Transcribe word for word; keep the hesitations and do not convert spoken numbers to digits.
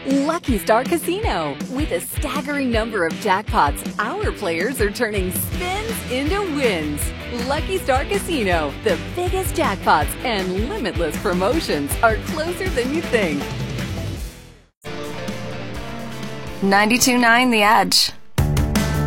Lucky Star Casino. With a staggering number of jackpots, our players are turning spins into wins. Lucky Star Casino, the biggest jackpots and limitless promotions are closer than you think. ninety-two point nine The Edge.